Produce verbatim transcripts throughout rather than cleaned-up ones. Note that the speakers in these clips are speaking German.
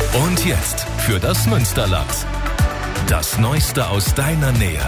Und jetzt für das Münsterland. Das Neueste aus deiner Nähe.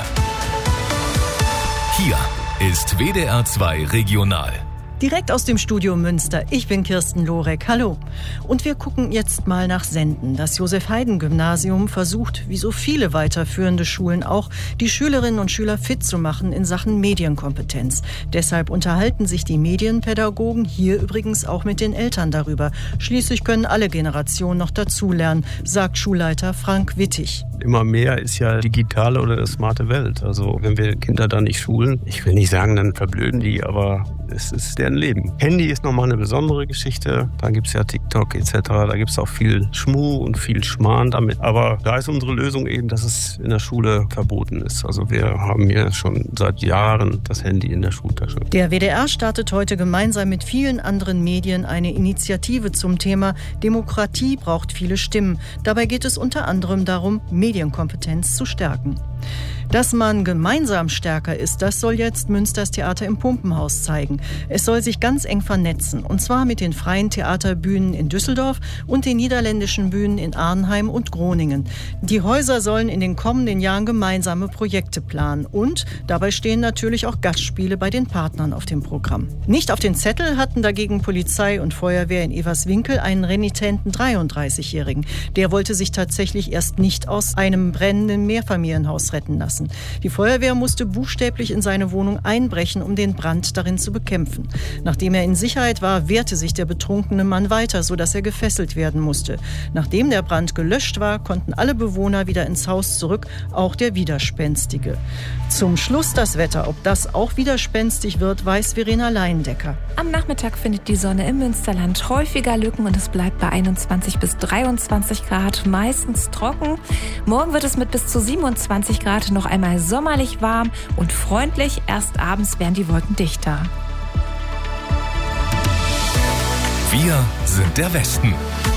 Hier ist W D R zwei Regional. Direkt aus dem Studio Münster. Ich bin Kirsten Lorek. Hallo. Und wir gucken jetzt mal nach Senden. Das Josef-Haydn-Gymnasium versucht, wie so viele weiterführende Schulen auch, die Schülerinnen und Schüler fit zu machen in Sachen Medienkompetenz. Deshalb unterhalten sich die Medienpädagogen hier übrigens auch mit den Eltern darüber. Schließlich können alle Generationen noch dazulernen, sagt Schulleiter Frank Wittig. Immer mehr ist ja digitale oder eine smarte Welt. Also wenn wir Kinder da nicht schulen, ich will nicht sagen, dann verblöden die, aber es ist deren Leben. Handy ist nochmal eine besondere Geschichte. Da gibt es ja TikTok et cetera. Da gibt es auch viel Schmuh und viel Schmarrn damit. Aber da ist unsere Lösung eben, dass es in der Schule verboten ist. Also wir haben hier schon seit Jahren das Handy in der Schultasche. Der W D R startet heute gemeinsam mit vielen anderen Medien eine Initiative zum Thema Demokratie braucht viele Stimmen. Dabei geht es unter anderem darum, Medienkompetenz zu stärken. Dass man gemeinsam stärker ist, das soll jetzt Münsters Theater im Pumpenhaus zeigen. Es soll sich ganz eng vernetzen, und zwar mit den freien Theaterbühnen in Düsseldorf und den niederländischen Bühnen in Arnheim und Groningen. Die Häuser sollen in den kommenden Jahren gemeinsame Projekte planen, und dabei stehen natürlich auch Gastspiele bei den Partnern auf dem Programm. Nicht auf den Zettel hatten dagegen Polizei und Feuerwehr in Everswinkel einen renitenten dreiunddreißigjährigen. Der wollte sich tatsächlich erst nicht aus einem brennenden Mehrfamilienhaus retten lassen. Die Feuerwehr musste buchstäblich in seine Wohnung einbrechen, um den Brand darin zu bekämpfen. Nachdem er in Sicherheit war, wehrte sich der betrunkene Mann weiter, sodass er gefesselt werden musste. Nachdem der Brand gelöscht war, konnten alle Bewohner wieder ins Haus zurück, auch der Widerspenstige. Zum Schluss das Wetter. Ob das auch widerspenstig wird, weiß Verena Leindecker. Am Nachmittag findet die Sonne im Münsterland häufiger Lücken und es bleibt bei einundzwanzig bis dreiundzwanzig Grad, meistens trocken. Morgen wird es mit bis zu siebenundzwanzig Grad noch einmal sommerlich warm und freundlich. Erst abends werden die Wolken dichter. Wir sind der Westen.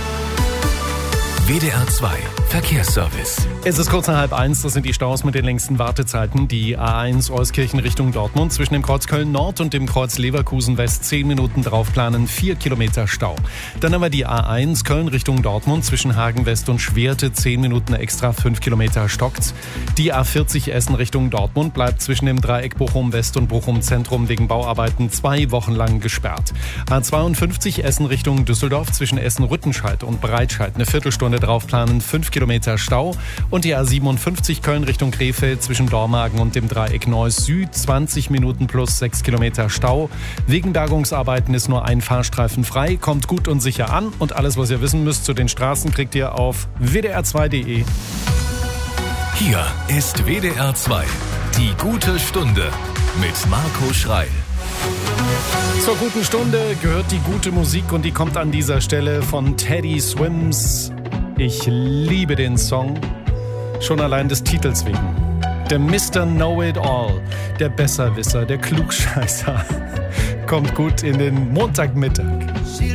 W D R zwei Verkehrsservice. Es ist kurz nach halb eins, das sind die Staus mit den längsten Wartezeiten. Die A eins Euskirchen Richtung Dortmund zwischen dem Kreuz Köln Nord und dem Kreuz Leverkusen West zehn Minuten draufplanen, vier Kilometer Stau. Dann haben wir die A eins Köln Richtung Dortmund zwischen Hagen West und Schwerte zehn Minuten extra, fünf Kilometer stockt's. Die A vierzig Essen Richtung Dortmund bleibt zwischen dem Dreieck Bochum West und Bochum Zentrum wegen Bauarbeiten zwei Wochen lang gesperrt. A zweiundfünfzig Essen Richtung Düsseldorf zwischen Essen-Rüttenscheid und Breitscheid eine Viertelstunde draufplanen, fünf Kilometer Stau. Und die A siebenundfünfzig Köln Richtung Krefeld zwischen Dormagen und dem Dreieck Neuss Süd zwanzig Minuten plus sechs Kilometer Stau. Wegen Bergungsarbeiten ist nur ein Fahrstreifen frei. Kommt gut und sicher an. Und alles, was ihr wissen müsst zu den Straßen, kriegt ihr auf w d r zwei punkt d e. Hier ist W D R zwei. Die gute Stunde mit Marco Schreil. Zur guten Stunde gehört die gute Musik und die kommt an dieser Stelle von Teddy Swims. Ich liebe den Song, schon allein des Titels wegen. Der Mister Know-It-All, der Besserwisser, der Klugscheißer, kommt gut in den Montagmittag.